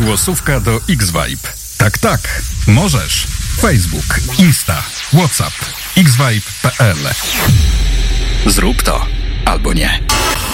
Głosówka do X-Vibe. Tak, tak, możesz. Facebook, Insta, WhatsApp, xvibe.pl. Zrób to albo nie.